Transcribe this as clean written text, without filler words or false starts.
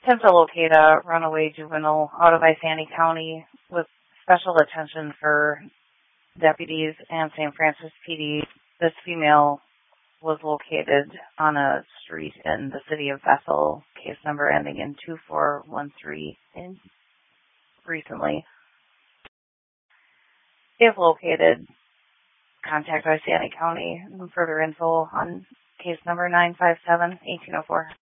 attempt to locate a runaway juvenile out of Isani County with special attention for deputies and St. Francis PD. This female was located on a street in the city of Bethel, case number ending in 2413 recently. If located, contact Isani County for further info on case number 957-1804.